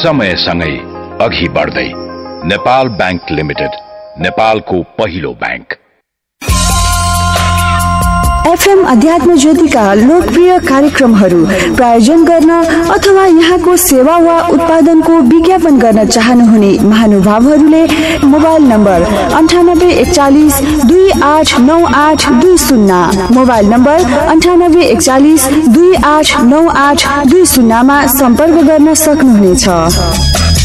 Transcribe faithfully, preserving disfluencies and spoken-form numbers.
समयसँगै अघि बढ्दै। नेपाल बैंक लिमिटेड, नेपालको पहिलो बैंक। एफएम अध्यात्म ज्योतिका लोकप्रिय कार्यक्रमहरू प्रायोजन गर्न अथवा यहाँको सेवा वा उत्पादनको विज्ञापन गर्न चाहनुहुने महानुभावहरूले मोबाइल नम्बर अन्ठानब्बे एकचालिस दुई आठ नौ आठ दुई शून्य मोबाइल नम्बर अन्ठानब्बे एकचालिस दुई आठ नौ आठ दुई शून्यमा सम्पर्क गर्न सक्नुहुनेछ।